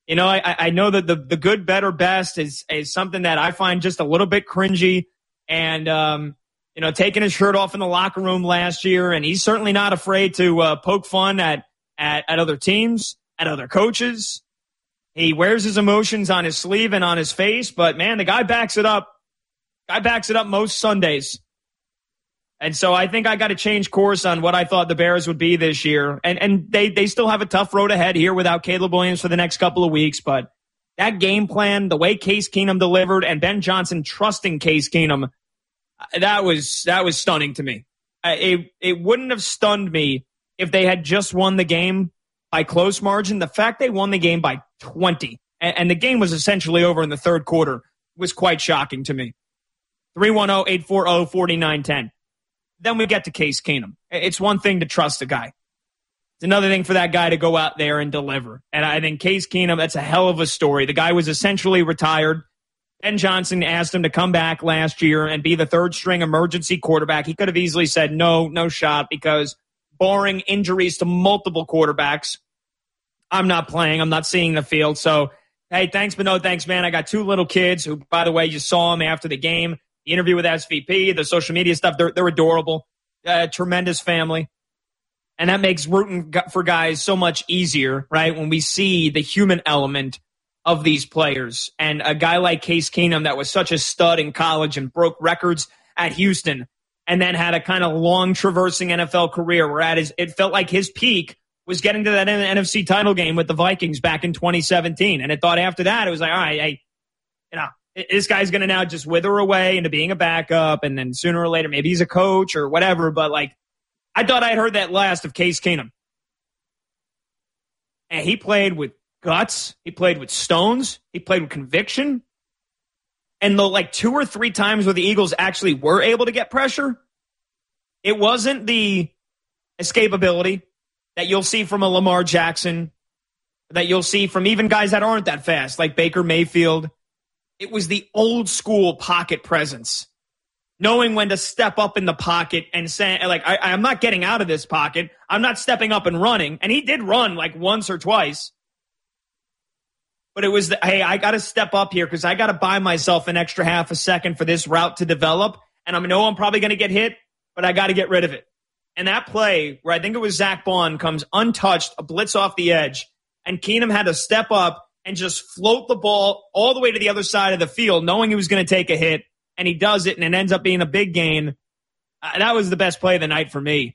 I know that the good, better, best is something that I find just a little bit cringy. And, taking his shirt off in the locker room last year, and he's certainly not afraid to poke fun at other teams, at other coaches. He wears his emotions on his sleeve and on his face, but, man, the guy backs it up. Most Sundays. And so I think I got to change course on what I thought the Bears would be this year. And they still have a tough road ahead here without Caleb Williams for the next couple of weeks. But that game plan, the way Case Keenum delivered, and Ben Johnson trusting Case Keenum, that was stunning to me. It wouldn't have stunned me if they had just won the game by close margin. The fact they won the game by 20, and the game was essentially over in the third quarter, was quite shocking to me. 310-840-4910. Then we get to Case Keenum. It's one thing to trust a guy. It's another thing for that guy to go out there and deliver. And I think Case Keenum, that's a hell of a story. The guy was essentially retired. Ben Johnson asked him to come back last year and be the third-string emergency quarterback. He could have easily said no shot, because barring injuries to multiple quarterbacks, I'm not playing. I'm not seeing the field. So, hey, thanks, but no thanks, man. I got two little kids who, by the way, you saw them after the game. The interview with SVP, the social media stuff, they're adorable. Tremendous family. And that makes rooting for guys so much easier, right, when we see the human element of these players. And a guy like Case Keenum that was such a stud in college and broke records at Houston, and then had a kind of long traversing NFL career where it felt like his peak was getting to that NFC title game with the Vikings back in 2017. And I thought after that, it was like, all right, this guy's going to now just wither away into being a backup, and then sooner or later, maybe he's a coach or whatever. But, I thought I'd heard that last of Case Keenum. And he played with guts. He played with stones. He played with conviction. And the, 2 or 3 times where the Eagles actually were able to get pressure, it wasn't the escapability that you'll see from a Lamar Jackson, that you'll see from even guys that aren't that fast, like Baker Mayfield. It was the old school pocket presence, knowing when to step up in the pocket and saying, I'm not getting out of this pocket. I'm not stepping up and running. And he did run once or twice. But it was, hey, I got to step up here because I got to buy myself an extra half a second for this route to develop. And I know I'm probably going to get hit, but I got to get rid of it. And that play where I think it was Zach Bond comes untouched, a blitz off the edge, and Keenum had to step up and just float the ball all the way to the other side of the field, knowing he was going to take a hit, and he does it, and it ends up being a big gain. That was the best play of the night for me.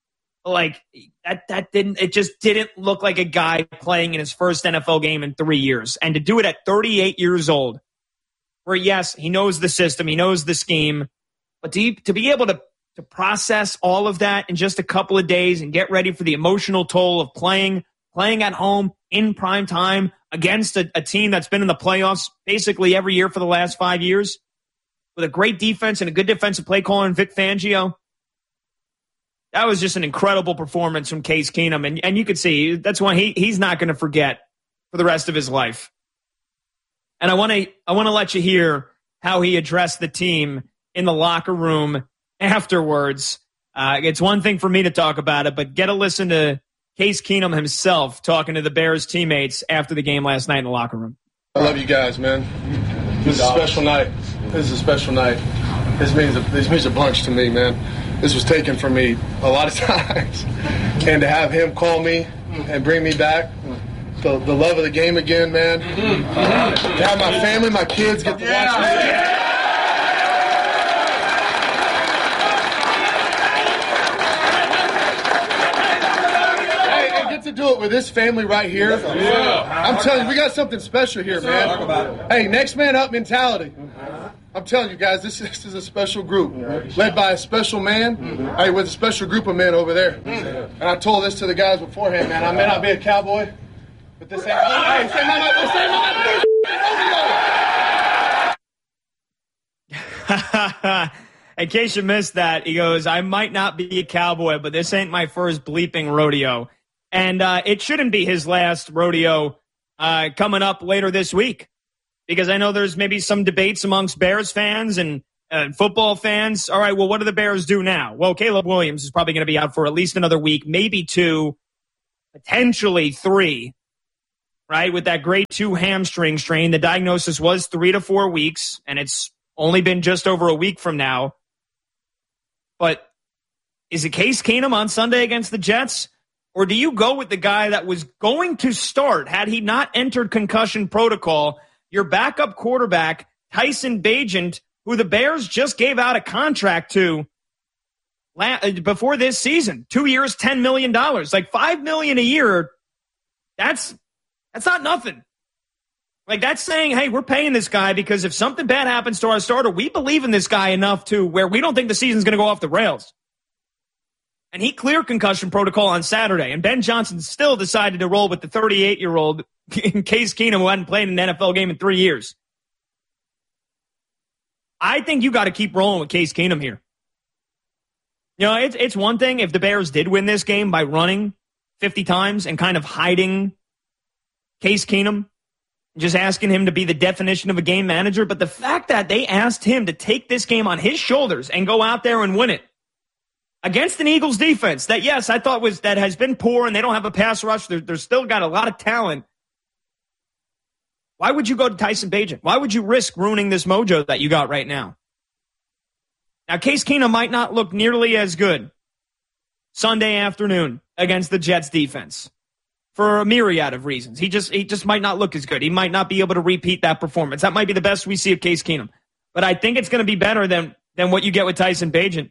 It just didn't look like a guy playing in his first NFL game in 3 years. And to do it at 38 years old, where, yes, he knows the system, he knows the scheme, but to be able to process all of that in just a couple of days and get ready for the emotional toll of playing at home in prime time against a team that's been in the playoffs basically every year for the last 5 years, with a great defense and a good defensive play caller in Vic Fangio. That was just an incredible performance from Case Keenum. And you could see that's one he's not going to forget for the rest of his life. And I want to let you hear how he addressed the team in the locker room afterwards. It's one thing for me to talk about it, but get a listen to Case Keenum himself talking to the Bears teammates after the game last night in the locker room. I love you guys, man. This is a special night. This means a bunch to me, man. This was taken from me a lot of times. And to have him call me and bring me back, the love of the game again, man. To have my family, my kids get to watch me. To do it with this family right here. I'm telling you, we got something special here, man. Hey, next man up mentality. I'm telling you guys, this is a special group led by a special man. Hey, with a special group of men over there. And I told this to the guys beforehand, man. I may not be a cowboy, but this ain't my In case you missed that, he goes, I might not be a cowboy, but this ain't my first bleeping rodeo. And it shouldn't be his last rodeo coming up later this week, because I know there's maybe some debates amongst Bears fans and football fans. All right, well, what do the Bears do now? Well, Caleb Williams is probably going to be out for at least another week, maybe 2, potentially 3. right, with that grade 2 hamstring strain. The diagnosis was 3 to 4 weeks, and it's only been just over a week from now. But is it Case Keenum on Sunday against the Jets? Or do you go with the guy that was going to start, had he not entered concussion protocol, your backup quarterback, Tyson Bagent, who the Bears just gave out a contract to before this season? 2 years, $10 million. Like $5 million a year, that's not nothing. Like, that's saying, hey, we're paying this guy because if something bad happens to our starter, we believe in this guy enough to where we don't think the season's going to go off the rails. And he cleared concussion protocol on Saturday, and Ben Johnson still decided to roll with the 38-year-old Case Keenum, who hadn't played an NFL game in 3 years. I think you got to keep rolling with Case Keenum here. You know, it's one thing if the Bears did win this game by running 50 times and kind of hiding Case Keenum, just asking him to be the definition of a game manager. But the fact that they asked him to take this game on his shoulders and go out there and win it against an Eagles defense that, yes, I thought that has been poor and they don't have a pass rush. They're still got a lot of talent. Why would you go to Tyson Bagent? Why would you risk ruining this mojo that you got right now? Now, Case Keenum might not look nearly as good Sunday afternoon against the Jets defense for a myriad of reasons. He just might not look as good. He might not be able to repeat that performance. That might be the best we see of Case Keenum. But I think it's going to be better than what you get with Tyson Bagent.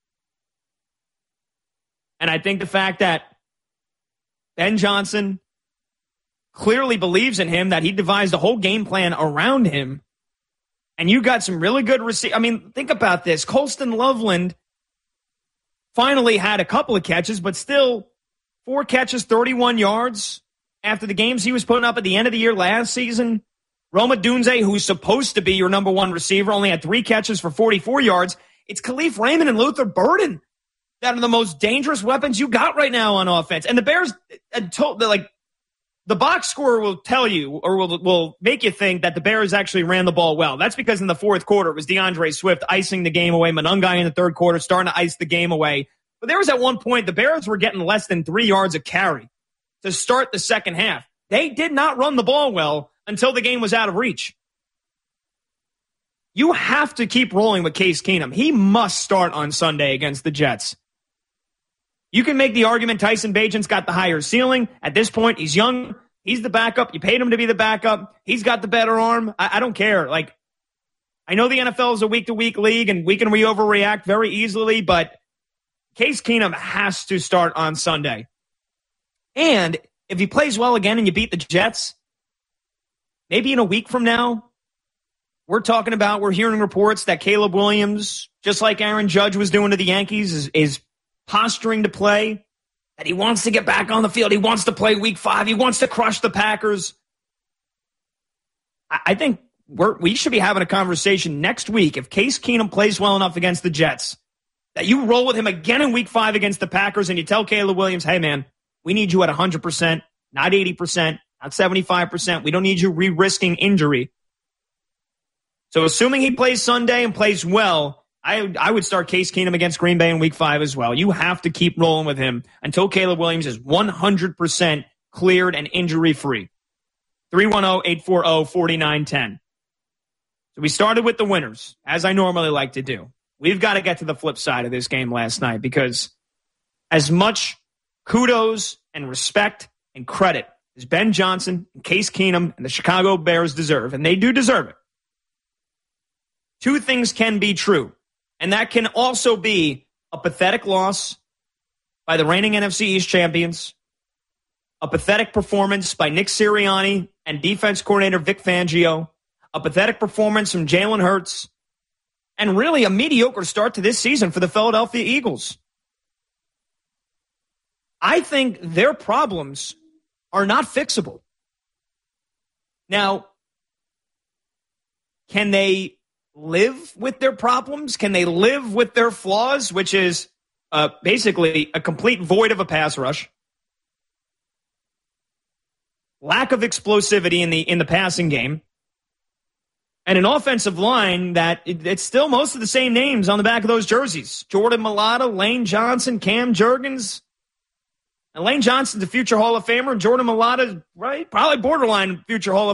And I think the fact that Ben Johnson clearly believes in him, that he devised a whole game plan around him, and you got some really good receivers. I mean, think about this. Colston Loveland finally had a couple of catches, but still 4 catches, 31 yards after the games he was putting up at the end of the year last season. Rome Odunze, who's supposed to be your number one receiver, only had 3 catches for 44 yards. It's Khalif Raymond and Luther Burden that are the most dangerous weapons you got right now on offense. And the Bears, the box score will tell you, or will make you think that the Bears actually ran the ball well. That's because in the fourth quarter, it was DeAndre Swift icing the game away. Monungai in the third quarter starting to ice the game away. But there was at one point, the Bears were getting less than 3 yards a carry to start the second half. They did not run the ball well until the game was out of reach. You have to keep rolling with Case Keenum. He must start on Sunday against the Jets. You can make the argument Tyson Bagent's got the higher ceiling. At this point, he's young. He's the backup. You paid him to be the backup. He's got the better arm. I don't care. Like, I know the NFL is a week-to-week league, and we can overreact very easily, but Case Keenum has to start on Sunday. And if he plays well again and you beat the Jets, maybe in a week from now, we're hearing reports that Caleb Williams, just like Aaron Judge was doing to the Yankees, is posturing to play, that he wants to get back on the field. He wants to play week 5. He wants to crush the Packers. I think we should be having a conversation next week if Case Keenum plays well enough against the Jets, that you roll with him again in week 5 against the Packers and you tell Caleb Williams, hey, man, we need you at 100%, not 80%, not 75%. We don't need you risking injury. So assuming he plays Sunday and plays well, I would start Case Keenum against Green Bay in week 5 as well. You have to keep rolling with him until Caleb Williams is 100% cleared and injury-free. 310-840-4910. So we started with the winners, as I normally like to do. We've got to get to the flip side of this game last night because as much kudos and respect and credit as Ben Johnson and Case Keenum and the Chicago Bears deserve, and they do deserve it, 2 things can be true. And that can also be a pathetic loss by the reigning NFC East champions, a pathetic performance by Nick Sirianni and defense coordinator Vic Fangio, a pathetic performance from Jalen Hurts, and really a mediocre start to this season for the Philadelphia Eagles. I think their problems are not fixable. Now, can they live with their problems? Can they live with their flaws, which is basically a complete void of a pass rush, lack of explosivity in the passing game, and an offensive line that it's still most of the same names on the back of those jerseys? Jordan Mailata, Lane Johnson, Cam Jurgens. And Lane Johnson's a future Hall of Famer. Jordan Mailata, right? Probably borderline future Hall of